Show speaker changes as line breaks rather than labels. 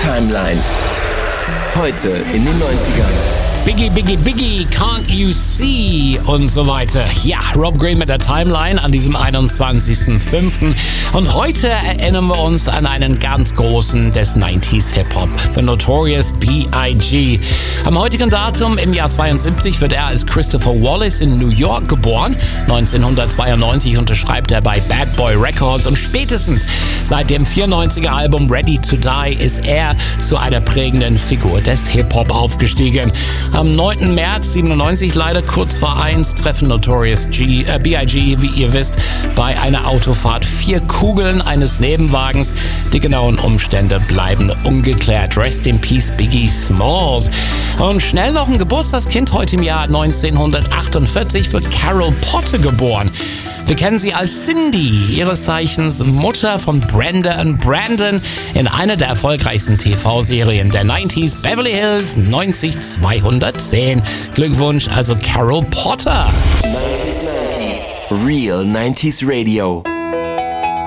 Timeline. Heute in den 90ern.
Biggie, Biggie, Biggie, Can't You See und so weiter. Ja, Rob Green mit der Timeline an diesem 21.05. Und heute erinnern wir uns an einen ganz großen des 90s Hip-Hop, The Notorious B.I.G. Am heutigen Datum im Jahr 72 wird er als Christopher Wallace in New York geboren. 1992 unterschreibt er bei Bad Boy Records und spätestens seit dem 94er Album Ready to Die ist er zu einer prägenden Figur des Hip-Hop aufgestiegen. Am 9. März 97, leider kurz vor 1, treffen Notorious B.I.G., wie ihr wisst, bei einer Autofahrt 4 Kugeln eines Nebenwagens. Die genauen Umstände bleiben ungeklärt. Rest in Peace, Biggie Smalls. Und schnell noch ein Geburtstagskind. Heute im Jahr 1948 wird Carol Potter geboren. Wir kennen sie als Cindy, ihres Zeichens Mutter von Brenda und Brandon in einer der erfolgreichsten TV-Serien der 90s, Beverly Hills 90210. Glückwunsch also Carol Potter.
90s. Real 90s Radio.